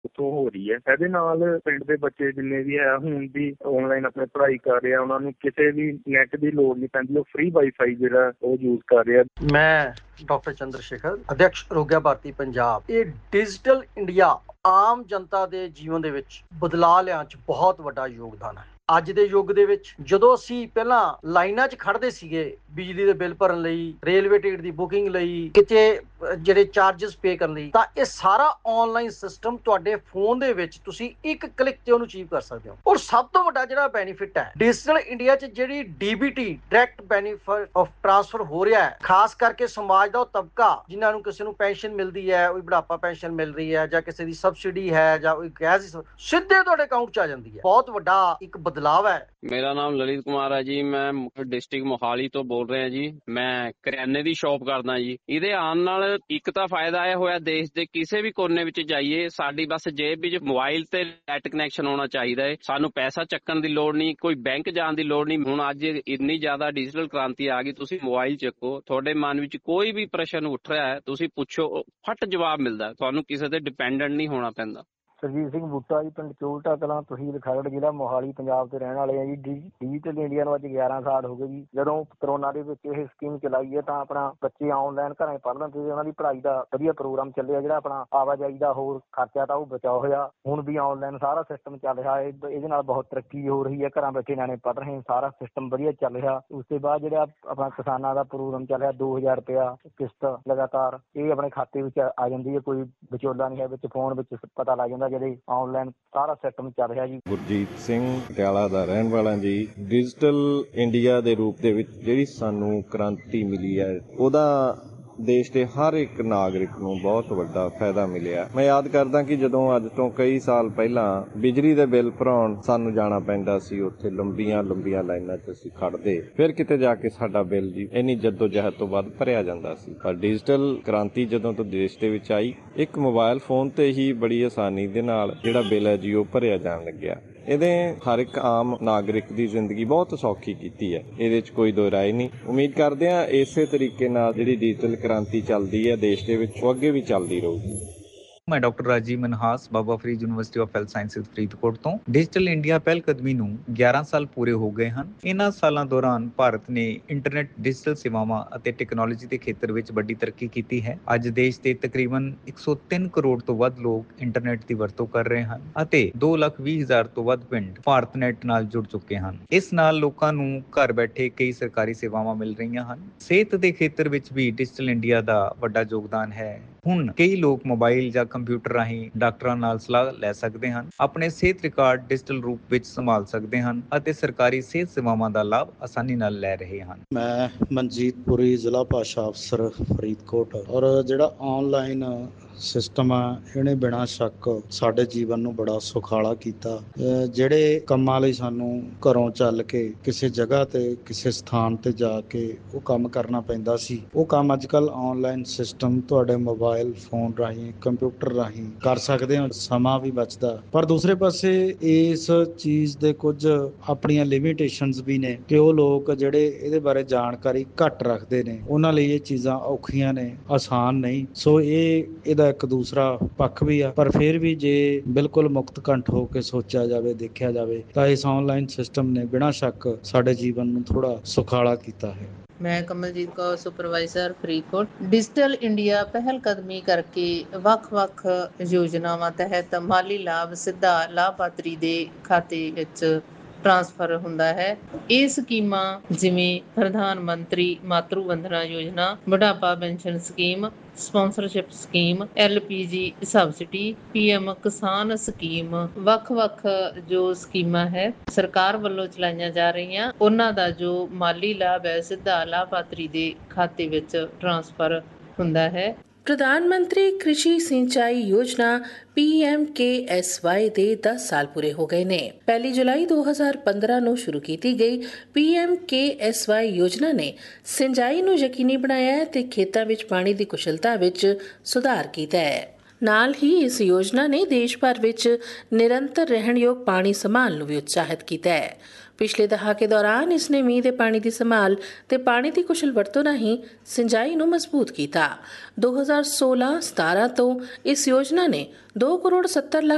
ਉੱਥੋਂ ਹੋ ਰਹੀ ਹੈ। ਇਹਦੇ ਨਾਲ ਪਿੰਡ ਦੇ ਬੱਚੇ ਜਿੰਨੇ ਵੀ ਹੈ ਹੁਣ ਵੀ ਆਨਲਾਈਨ ਆਪਣੀ ਪੜ੍ਹਾਈ ਕਰ ਰਹੇ ਆ, ਉਹਨਾਂ ਨੂੰ ਕਿਸੇ ਵੀ ਨੈਟ ਦੀ ਲੋੜ ਨਹੀਂ ਪੈਂਦੀ, ਉਹ ਫ੍ਰੀ ਵਾਈਫਾਈ ਜਿਹੜਾ ਉਹ ਯੂਜ਼ ਕਰ ਰਿਹਾ। ਮੈਂ ਡਾਕਟਰ ਚੰਦਰ ਸ਼ੇਖਰ, ਅਧਿਕਸ਼ ਆਰੋਗਿਆ ਭਾਰਤੀ ਪੰਜਾਬ। ਇਹ ਡਿਜੀਟਲ ਇੰਡੀਆ ਆਮ ਜਨਤਾ ਦੇ ਜੀਵਨ ਦੇ ਵਿੱਚ ਬਦਲਾਅ ਲਿਆਉਣ 'ਚ ਬਹੁਤ ਵੱਡਾ ਯੋਗਦਾਨ ਹੈ। ਅੱਜ ਦੇ ਯੁੱਗ ਦੇ ਵਿੱਚ ਜਦੋਂ ਅਸੀਂ ਪਹਿਲਾਂ ਲਾਈਨਾਂ 'ਚ ਖੜ੍ਹਦੇ ਸੀਗੇ ਬਿਜਲੀ ਦੇ ਬਿੱਲ ਭਰਨ ਲਈ, ਰੇਲਵੇ ਟਿਕਟ ਦੀ ਬੁਕਿੰਗ ਲਈ, ਕਿਤੇ ਜਿਹੜੇ ਚਾਰਜਸ ਪੇ ਕਰਨ ਲਈ, ਤਾਂ ਇਹ ਸਾਰਾ ਆਨਲਾਈਨ ਸਿਸਟਮ ਤੁਹਾਡੇ ਫੋਨ ਦੇ ਵਿੱਚ ਤੁਸੀਂ ਇੱਕ ਕਲਿੱਕ ਤੇ ਉਹਨੂੰ ਅਚੀਵ ਕਰ ਸਕਦੇ ਹੋ। ਔਰ ਸਭ ਤੋਂ ਵੱਡਾ ਜਿਹੜਾ ਬੈਨੀਫਿਟ ਹੈ ਡਿਜੀਟਲ ਇੰਡੀਆ 'ਚ, ਜਿਹੜੀ DBT direct benefit of transfer ਹੋ ਰਿਹਾ ਹੈ, ਖਾਸ ਕਰਕੇ ਸਮਾਜ ਦਾ ਉਹ ਤਬਕਾ ਜਿਨ੍ਹਾਂ ਨੂੰ ਕਿਸੇ ਨੂੰ ਪੈਨਸ਼ਨ ਮਿਲਦੀ ਹੈ, ਕੋਈ ਬੁਢਾਪਾ ਪੈਨਸ਼ਨ ਮਿਲ ਰਹੀ ਹੈ, ਜਾਂ ਕਿਸੇ ਦੀ ਸਬਸਿਡੀ ਹੈ, ਜਾਂ ਕੋਈ ਗੈਸ ਸਿੱਧੇ ਤੁਹਾਡੇ ਅਕਾਊਂਟ 'ਚ ਆ ਜਾਂਦੀ ਹੈ। ਬਹੁਤ ਵੱਡਾ ਇੱਕ ਬਦਲਾਵ ਹੈ। ਮੇਰਾ ਨਾਮ ਲਲਿਤ ਕੁਮਾਰ ਹੈ ਜੀ। ਮੈਂ ਡਿਸਟ੍ਰਿਕਟ ਮੋਹਾਲੀ ਤੋਂ ਬੋਲ ਰਿਹਾ ਜੀ। ਮੈਂ ਕਰਿਆਨੇ ਦੀ ਸ਼ਾਪ ਕਰਦਾ ਜੀ। ਇਹਦੇ ਆਉਣ ਨਾਲ ਇੱਕ ਤਾਂ ਫਾਇਦਾ ਇਹ ਹੋਇਆ, ਦੇਸ਼ ਦੇ ਕਿਸੇ ਵੀ ਕੋਨੇ ਵਿੱਚ ਜਾਈਏ, ਸਾਡੀ ਬਸ ਜੇਬ ਵਿੱਚ ਮੋਬਾਈਲ ਤੇ ਨੈਟ ਕਨੈਕਸ਼ਨ ਹੋਣਾ ਚਾਹੀਦਾ ਹੈ। ਸਾਨੂੰ ਪੈਸਾ ਚੱਕਣ ਦੀ ਲੋੜ ਨਹੀਂ, ਕੋਈ ਬੈਂਕ ਜਾਣ ਦੀ ਲੋੜ ਨਹੀਂ। ਹੁਣ ਅੱਜ ਇੰਨੀ ਜ਼ਿਆਦਾ ਡਿਜੀਟਲ ਕ੍ਰਾਂਤੀ ਆ ਗਈ, ਤੁਸੀਂ ਮੋਬਾਈਲ ਚੱਕੋ, ਤੁਹਾਡੇ ਮਨ ਵਿੱਚ ਕੋਈ ਵੀ ਪ੍ਰਸ਼ਨ ਉੱਠ ਰਿਹਾ ਹੈ, ਤੁਸੀਂ ਪੁੱਛੋ, ਫਟ ਜਵਾਬ ਮਿਲਦਾ। ਤੁਹਾਨੂੰ ਕਿਸੇ ਤੇ ਡਿਪੈਂਡੈਂਟ ਨਹੀਂ ਹੋਣਾ ਪੈਂਦਾ। ਸਰਜੀਤ ਸਿੰਘ ਬੂਟਾ ਜੀ, ਪਿੰਡ ਚੋਲਟਾ ਕਲਾਂ, ਤਹਿਸੀਲ ਖਰੜ, ਜ਼ਿਲ੍ਹਾ ਮੋਹਾਲੀ, ਪੰਜਾਬ ਦੇ ਰਹਿਣ ਵਾਲੇ ਆ ਜੀ। ਡਿਜੀਟਲ ਇੰਡੀਆ ਨੂੰ ਅੱਜ 11 ਸਾਲ ਹੋ ਗਏ ਜੀ। ਜਦੋਂ ਕਰੋਨਾ ਦੇ ਵਿੱਚ ਇਹ ਸਕੀਮ ਚਲਾਈ ਹੈ ਤਾਂ ਆਪਣਾ ਬੱਚੇ ਆਨਲਾਈਨ ਘਰਾਂ ਪੜ੍ਹ ਲੈਂਦੇ, ਉਹਨਾਂ ਦੀ ਪੜ੍ਹਾਈ ਦਾ ਵਧੀਆ ਪ੍ਰੋਗਰਾਮ ਚੱਲਿਆ। ਜਿਹੜਾ ਆਪਣਾ ਆਵਾਜਾਈ ਦਾ ਹੋਰ ਖਰਚਾ ਤਾਂ ਉਹ ਬਚਾਅ ਹੋਇਆ। ਹੁਣ ਵੀ ਆਨਲਾਈਨ ਸਾਰਾ ਸਿਸਟਮ ਚੱਲ ਰਿਹਾ ਹੈ, ਇਹਦੇ ਨਾਲ ਬਹੁਤ ਤਰੱਕੀ ਹੋ ਰਹੀ ਹੈ। ਘਰਾਂ ਬੈਠੇ ਨਿਆਣੇ ਪੜ੍ਹ ਰਹੇ, ਸਾਰਾ ਸਿਸਟਮ ਵਧੀਆ ਚੱਲ ਰਿਹਾ। ਉਸ ਤੋਂ ਬਾਅਦ ਜਿਹੜਾ ਆਪਣਾ ਕਿਸਾਨਾਂ ਦਾ ਪ੍ਰੋਗਰਾਮ ਚੱਲ ਰਿਹਾ, 2000 ਰੁਪਇਆ ਕਿਸ਼ਤ ਲਗਾਤਾਰ ਇਹ ਆਪਣੇ ਖਾਤੇ ਵਿੱਚ ਆ ਜਾਂਦੀ ਹੈ। ਕੋਈ ਵਿਚੋਲਾ ਨਹੀਂ ਹੈ ਵਿੱਚ, ਫੋਨ ਵਿੱਚ ਪਤਾ ਲੱਗ ਜਾਂਦਾ ਜਿਹੜੇ ਆਨਲਾਈਨ ਸਾਰਾ ਸਿਸਟਮ ਚੱਲ ਰਿਹਾ ਜੀ। ਗੁਰਜੀਤ ਸਿੰਘ ਪਟਿਆਲਾ ਦਾ ਰਹਿਣ ਵਾਲਾ ਜੀ। ਡਿਜੀਟਲ ਇੰਡੀਆ ਦੇ ਰੂਪ ਦੇ ਵਿੱਚ ਜਿਹੜੀ ਸਾਨੂੰ ਕ੍ਰਾਂਤੀ ਮਿਲੀ ਹੈ, ਉਹਦਾ ਦੇਸ਼ ਦੇ ਹਰ ਇੱਕ ਨਾਗਰਿਕ ਨੂੰ ਬਹੁਤ ਵੱਡਾ ਫਾਇਦਾ ਮਿਲਿਆ। ਮੈਂ ਯਾਦ ਕਰਦਾ ਕਿ ਜਦੋਂ ਅੱਜ ਤੋਂ ਕਈ ਸਾਲ ਪਹਿਲਾਂ ਬਿਜਲੀ ਦੇ ਬਿੱਲ ਭਰਾਉਣ ਸਾਨੂੰ ਜਾਣਾ ਪੈਂਦਾ ਸੀ, ਉੱਥੇ ਲੰਬੀਆਂ ਲਾਈਨਾਂ 'ਚ ਅਸੀਂ ਖੜਦੇ, ਫਿਰ ਕਿਤੇ ਜਾ ਕੇ ਸਾਡਾ ਬਿੱਲ ਜੀ ਇੰਨੀ ਜਹਿਦ ਤੋਂ ਬਾਅਦ ਭਰਿਆ ਜਾਂਦਾ ਸੀ। ਪਰ ਡਿਜੀਟਲ ਕ੍ਰਾਂਤੀ ਜਦੋਂ ਤੋਂ ਦੇਸ਼ ਦੇ ਵਿੱਚ ਆਈ, ਇੱਕ ਮੋਬਾਈਲ ਫੋਨ ਤੇ ਹੀ ਬੜੀ ਆਸਾਨੀ ਦੇ ਨਾਲ ਜਿਹੜਾ ਬਿੱਲ ਹੈ ਜੀ ਉਹ ਭਰਿਆ ਜਾਣ ਲੱਗਿਆ। ਇਹਦੇ ਹਰ ਇੱਕ ਆਮ ਨਾਗਰਿਕ ਦੀ ਜ਼ਿੰਦਗੀ ਬਹੁਤ ਸੌਖੀ ਕੀਤੀ ਹੈ, ਇਹਦੇ 'ਚ ਕੋਈ ਦੋ ਰਾਏ ਨਹੀਂ। ਉਮੀਦ ਕਰਦੇ ਹਾਂ ਇਸੇ ਤਰੀਕੇ ਨਾਲ ਜਿਹੜੀ ਡਿਜੀਟਲ ਕ੍ਰਾਂਤੀ ਚੱਲਦੀ ਹੈ ਦੇਸ਼ ਦੇ ਵਿੱਚ, ਉਹ ਅੱਗੇ ਵੀ ਚੱਲਦੀ ਰਹੂਗੀ। ਮੈਂ doctor Rajiv Manhas, Baba Farid university of health sciences Faridkot ਤੋਂ। ਡਿਜੀਟਲ ਇੰਡੀਆ ਪਹਿਲਕਦਮੀ ਨੂੰ 11 ਸਾਲ ਪੂਰੇ ਹੋ ਗਏ ਹਨ। ਇਹਨਾਂ ਸਾਲਾਂ ਦੌਰਾਨ ਭਾਰਤ ਨੇ ਇੰਟਰਨੈਟ, ਡਿਜੀਟਲ ਸੇਵਾਵਾਂ ਅਤੇ ਟੈਕਨੋਲੋਜੀ ਦੇ ਖੇਤਰ ਵਿੱਚ ਵੱਡੀ ਤਰੱਕੀ ਕੀਤੀ ਹੈ। ਅੱਜ ਦੇਸ਼ ਦੇ ਤਕਰੀਬਨ 103 ਕਰੋੜ ਤੋਂ ਵੱਧ ਲੋਕ ਇੰਟਰਨੈਟ ਦੀ ਵਰਤੋਂ ਕਰ ਰਹੇ ਹਨ ਅਤੇ 2,20,000 ਤੋਂ ਵੱਧ ਪਿੰਡ ਭਾਰਤਨੈਟ ਨਾਲ ਜੁੜ ਚੁੱਕੇ ਹਨ। ਇਸ ਨਾਲ ਲੋਕਾਂ ਨੂੰ ਘਰ ਬੈਠੇ ਕਈ ਸਰਕਾਰੀ ਸੇਵਾਵਾਂ ਮਿਲ ਰਹੀਆਂ ਹਨ। ਸਿਹਤ ਦੇ ਖੇਤਰ ਵਿੱਚ ਵੀ ਡਿਜੀਟਲ ਇੰਡੀਆ ਦਾ ਵੱਡਾ ਯੋਗਦਾਨ ਹੈ। ਹੁਣ ਕਈ ਲੋਕ ਮੋਬਾਈਲ ਜਾਂ ਕੰਪਿਊਟਰ ਰਾਹੀਂ ਡਾਕਟਰਾਂ ਨਾਲ ਸਲਾਹ ਲੈ ਸਕਦੇ ਹਨ, ਆਪਣੇ ਸਿਹਤ ਰਿਕਾਰਡ ਡਿਜੀਟਲ ਰੂਪ ਵਿੱਚ ਸੰਭਾਲ ਸਕਦੇ ਹਨ ਅਤੇ ਸਰਕਾਰੀ ਸਿਹਤ ਸੇਵਾਵਾਂ ਦਾ ਲਾਭ ਆਸਾਨੀ ਨਾਲ ਲੈ ਰਹੇ ਹਨ। ਮੈਂ ਮਨਜੀਤ ਪੁਰੀ, ਜ਼ਿਲ੍ਹਾ ਭਾਸ਼ਾ ਅਫਸਰ ਫਰੀਦਕੋਟ। ਔਰ ਜਿਹੜਾ ਆਨਲਾਈਨ ਸਿਸਟਮ ਆ, ਇਹਨੇ ਬਿਨਾਂ ਸ਼ੱਕ ਸਾਡੇ ਜੀਵਨ ਨੂੰ ਬੜਾ ਸੁਖਾਲਾ ਕੀਤਾ। ਜਿਹੜੇ ਕੰਮਾਂ ਲਈ ਸਾਨੂੰ ਘਰੋਂ ਚੱਲ ਕੇ ਕਿਸੇ ਜਗ੍ਹਾ ਤੇ, ਕਿਸੇ ਸਥਾਨ ਤੇ ਜਾ ਕੇ ਉਹ ਕੰਮ ਕਰਨਾ ਪੈਂਦਾ ਸੀ, ਉਹ ਕੰਮ ਅੱਜ ਕੱਲ੍ਹ ਆਨਲਾਈਨ ਸਿਸਟਮ ਤੁਹਾਡੇ ਮੋਬਾਈਲ ਫੋਨ ਰਾਹੀਂ, ਕੰਪਿਊਟਰ ਰਾਹੀਂ ਕਰ ਸਕਦੇ ਹੋ। ਸਮਾਂ ਵੀ ਬਚਦਾ। ਪਰ ਦੂਸਰੇ ਪਾਸੇ ਇਸ ਚੀਜ਼ ਦੇ ਕੁਝ ਆਪਣੀਆਂ ਲਿਮਿਟੇਸ਼ਨਸ ਵੀ ਨੇ ਕਿ ਉਹ ਲੋਕ ਜਿਹੜੇ ਇਹਦੇ ਬਾਰੇ ਜਾਣਕਾਰੀ ਘੱਟ ਰੱਖਦੇ ਨੇ, ਉਹਨਾਂ ਲਈ ਇਹ ਚੀਜ਼ਾਂ ਔਖੀਆਂ ਨੇ, ਆਸਾਨ ਨਹੀਂ। ਸੋ ਇਹਦਾ ਇੱਕ ਦੂਸਰਾ ਪੱਖ ਵੀ ਆ। ਪਰ ਫਿਰ ਵੀ ਜੇ ਬਿਲਕੁਲ ਮੁਕਤ ਕੰਠ ਹੋ ਕੇ ਸੋਚਿਆ ਜਾਵੇ, ਦੇਖਿਆ ਜਾਵੇ, ਤਾਂ ਇਸ ਆਨਲਾਈਨ ਸਿਸਟਮ ਨੇ ਬਿਨਾਂ ਸ਼ੱਕ ਸਾਡੇ ਜੀਵਨ ਨੂੰ ਥੋੜਾ ਸੁਖਾਲਾ ਕੀਤਾ ਹੈ। ਮੈਂ Kamaljit Kaur, supervisor Faridkot. Digital India ਪਹਿਲ ਕਦਮੀ ਕਰਕੇ ਵੱਖ-ਵੱਖ ਯੋਜਨਾਵਾਂ ਤਹਿਤ ਮਾਲੀ ਲਾਭ ਸਿੱਧਾ ਲਾਭਪਾਤਰੀ ਦੇ ਖਾਤੇ ਵਿੱਚ ਟ੍ਰਾਂਸਫਰ ਹੁੰਦਾ ਹੈ। ਇਹ ਸਕੀਮਾਂ ਜਿਵੇਂ ਪ੍ਰਧਾਨ ਮੰਤਰੀ ਮਾਤਰੂ ਵੰਦਨਾ ਯੋਜਨਾ, ਬੁਢਾਪਾ pension scheme, sponsorship scheme, LPG subsidy, PM ਕਿਸਾਨ ਸਕੀਮ, ਵੱਖ-ਵੱਖ ਜੋ ਸਕੀਮਾਂ ਹੈ ਸਰਕਾਰ ਵੱਲੋਂ ਚਲਾਈਆਂ ਜਾ ਰਹੀਆਂ, ਉਹਨਾਂ ਦਾ ਜੋ ਮਾਲੀ ਲਾਭ ਹੈ ਸਿੱਧਾ ਲਾਭਪਾਤਰੀ ਦੇ ਖਾਤੇ ਵਿੱਚ ਟ੍ਰਾਂਸਫਰ ਹੁੰਦਾ ਹੈ। ਪ੍ਰਧਾਨ ਮੰਤਰੀ ਕ੍ਰਿਸ਼ੀ ਸਿੰਚਾਈ ਯੋਜਨਾ PMKSY ਦੇ 10 ਸਾਲ ਪੂਰੇ ਹੋ ਗਏ ਨੇ। 1 ਜੁਲਾਈ 2015 ਨੂੰ ਸ਼ੁਰੂ ਕੀਤੀ ਗਈ PMKSY ਯੋਜਨਾ ਨੇ ਸਿੰਚਾਈ ਨੂੰ ਯਕੀਨੀ ਬਣਾਇਆ ਹੈ ਤੇ ਖੇਤਾਂ ਵਿੱਚ ਪਾਣੀ ਦੀ ਕੁਸ਼ਲਤਾ ਵਿੱਚ ਸੁਧਾਰ ਕੀਤਾ ਹੈ। ਨਾਲ ਹੀ ਇਸ ਯੋਜਨਾ ਨੇ ਦੇਸ਼ ਭਰ ਵਿੱਚ ਨਿਰੰਤਰ ਰਹਿਣਯੋਗ ਪਾਣੀ ਸੰਭਾਲ ਨੂੰ ਵੀ ਉਤਸ਼ਾਹਿਤ ਕੀਤਾ ਹੈ। ਪਿਛਲੇ ਦਹਾਕੇ ਦੌਰਾਨ ਇਸ ਨੇ ਮੀਂਹ ਦੇ ਪਾਣੀ ਦੀ ਸੰਭਾਲ ਤੇ ਪਾਣੀ ਦੀ ਕੁਸ਼ਲ ਵਰਤੋਂ ਰਾਹੀਂ ਸਿੰਚਾਈ ਨੂੰ ਮਜ਼ਬੂਤ ਕੀਤਾ। 2016-17 ਤੋਂ ਇਸ ਯੋਜਨਾ ਨੇ 2 ਕਰੋੜ 70 ਲੱਖ